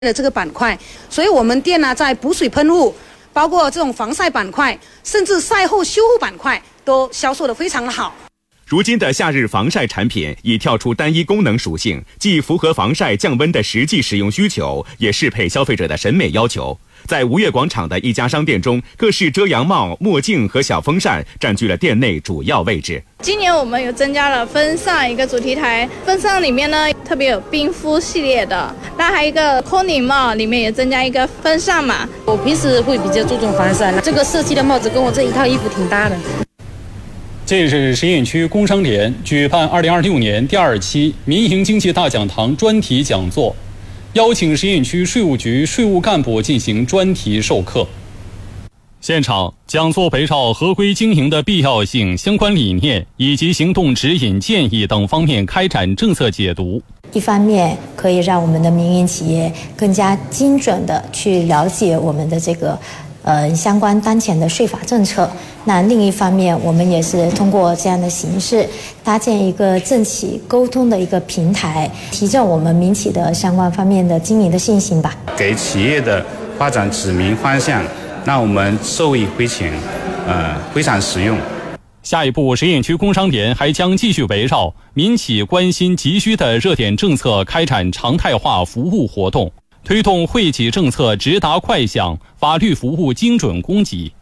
的这个板块，所以我们店呢在补水喷雾，包括这种防晒板块，甚至赛后修护板块都销售得非常的好。 如今的夏日防晒产品已跳出单一功能属性，既符合防晒降温的实际使用需求，也适配消费者的审美要求。在吴越广场的一家商店中，各式遮阳帽、墨镜和小风扇占据了店内主要位置。 今年我们有增加了风扇一个主题台，风扇里面呢特别有冰敷系列的，那还有一个空顶帽，里面也增加一个风扇嘛。 我平时会比较注重防晒，这个设计的帽子跟我这一套衣服挺搭的。 近日，实验区工商联举办2026年第2期民营经济大讲堂专题讲座，邀请实验区税务局税务干部进行专题授课。现场讲座围绕合规经营的必要性、相关理念以及行动指引建议等方面开展政策解读。 一方面可以让我们的民营企业更加精准地去了解我们的这个相关当前的税法政策。那另一方面，我们也是通过这样的形式搭建一个政企沟通的一个平台，提振我们民企的相关方面的经营的信心吧。 给企业的发展指明方向，让我们受益匪浅，非常实用。 下一步，实验区工商联还将继续围绕民企关心急需的热点政策开展常态化服务活动，推动惠企政策直达快响，法律服务精准供给。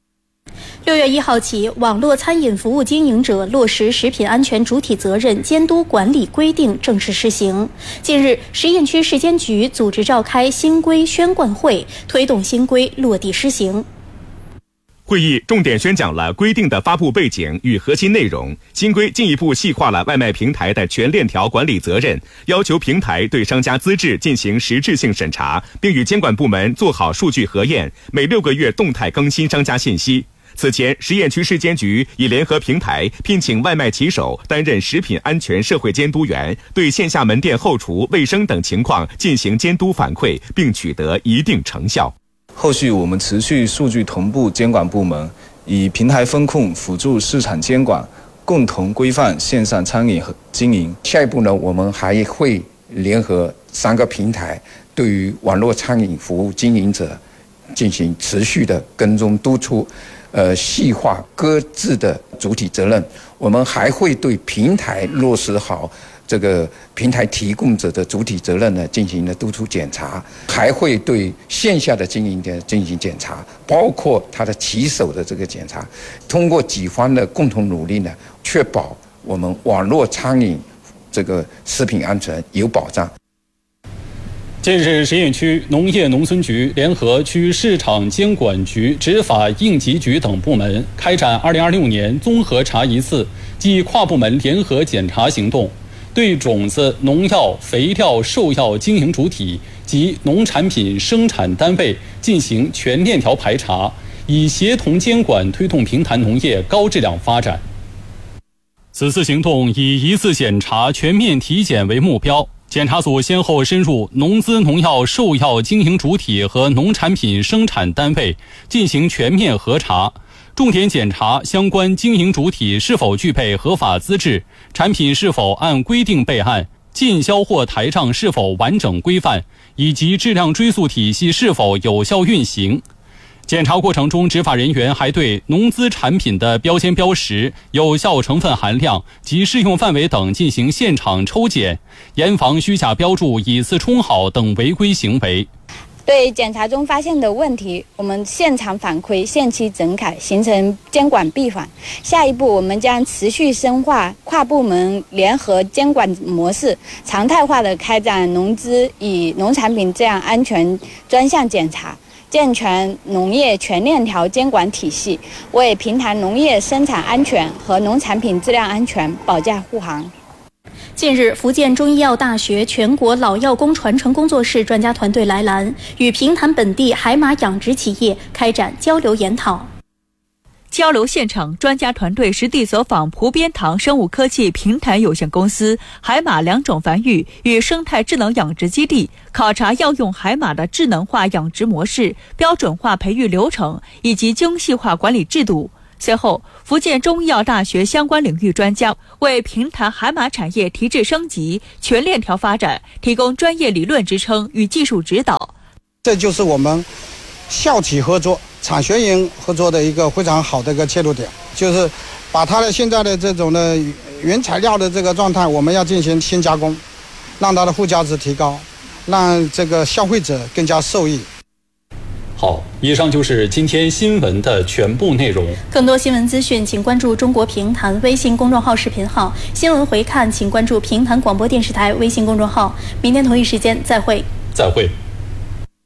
6月1号起，网络餐饮服务经营者落实食品安全主体责任监督管理规定正式施行。近日，实验区市监局组织召开新规宣贯会，推动新规落地施行。 会议重点宣讲了规定的发布背景与核心内容。新规进一步细化了外卖平台的全链条管理责任，要求平台对商家资质进行实质性审查，并与监管部门做好数据核验，每6个月动态更新商家信息。此前，实验区市监局已联合平台聘请外卖骑手担任食品安全社会监督员，对线下门店后厨、卫生等情况进行监督反馈，并取得一定成效。 后续我们持续数据同步监管部门，以平台风控辅助市场监管，共同规范线上餐饮和经营。 下一步呢，我们还会联合3个平台，对于网络餐饮服务经营者进行持续的跟踪督促，细化各自的主体责任。我们还会对平台落实好这个平台提供者的主体责任呢进行了督促检查，还会对线下的经营点进行检查，包括它的骑手的这个检查。通过几方的共同努力呢，确保我们网络餐饮这个食品安全有保障。 近日，实验区农业农村局联合区市场监管局、执法应急局等部门开展2026年综合查一次暨跨部门联合检查行动，对种子、农药、肥料、兽药经营主体及农产品生产单位进行全链条排查，以协同监管推动平潭农业高质量发展。此次行动以一次检查、全面体检为目标。检查组先后深入农资、农药、兽药经营主体和农产品生产单位进行全面核查，重点检查相关经营主体是否具备合法资质，产品是否按规定备案，进销货台账是否完整规范，以及质量追溯体系是否有效运行。检查过程中，执法人员还对农资产品的标签标识、有效成分含量及适用范围等进行现场抽检，严防虚假标注、以次充好等违规行为。 对检查中发现的问题，我们现场反馈、限期整改，形成监管闭环。下一步，我们将持续深化跨部门联合监管模式，常态化的开展农资与农产品质量安全专项检查，健全农业全链条监管体系，为平潭农业生产安全和农产品质量安全保驾护航。 近日，福建中医药大学全国老药工传承工作室专家团队来兰，与平潭本地海马养殖企业开展交流研讨。 交流现场，专家团队实地走访蒲边堂生物科技平潭有限公司海马2种繁育与生态智能养殖基地，考察药用海马的智能化养殖模式、标准化培育流程以及精细化管理制度。 随后，福建中医药大学相关领域专家为平潭海马产业提质升级、全链条发展提供专业理论支撑与技术指导。 这就是我们校企合作、产学研合作的一个非常好的一个切入点，就是把它的现在的这种的原材料的这个状态，我们要进行先加工，让它的附加值提高，让这个消费者更加受益。 好，以上就是今天新闻的全部内容。 更多新闻资讯，请关注中国评弹微信公众号视频号。新闻回看，请关注评弹广播电视台微信公众号。明天同一时间再会。 再会。